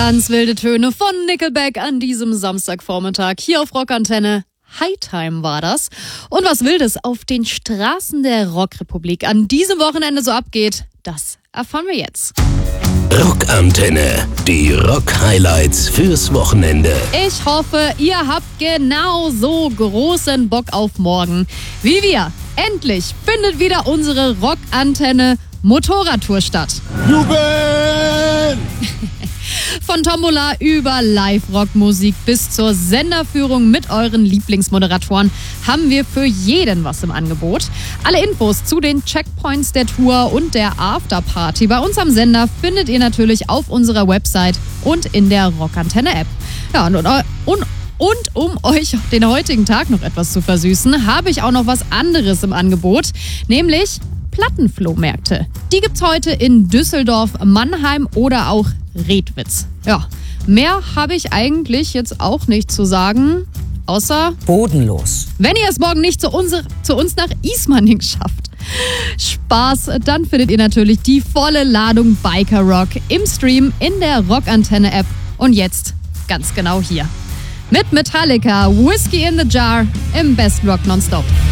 Ganz wilde Töne von Nickelback an diesem Samstagvormittag hier auf Rockantenne. Hightime war das. Und was Wildes auf den Straßen der Rockrepublik an diesem Wochenende so abgeht, das erfahren wir jetzt. Rockantenne, die Rock-Highlights fürs Wochenende. Ich hoffe, ihr habt genauso großen Bock auf morgen wie wir. Endlich findet wieder unsere Rockantenne Motorradtour statt. Jubel! Von Tombola über Live-Rock-Musik bis zur Senderführung mit euren Lieblingsmoderatoren haben wir für jeden was im Angebot. Alle Infos zu den Checkpoints der Tour und der Afterparty bei uns am Sender findet ihr natürlich auf unserer Website und in der Rockantenne-App. Ja, und um euch den heutigen Tag noch etwas zu versüßen, habe ich auch noch was anderes im Angebot, nämlich Plattenflohmärkte. Die gibt's heute in Düsseldorf, Mannheim oder auch Redwitz. Ja, mehr habe ich eigentlich jetzt auch nicht zu sagen, außer bodenlos. Wenn ihr es morgen nicht zu uns nach Ismaning schafft. Spaß, dann findet ihr natürlich die volle Ladung Biker Rock im Stream in der Rockantenne App und jetzt ganz genau hier. Mit Metallica, Whiskey in the Jar im Best Rock Nonstop.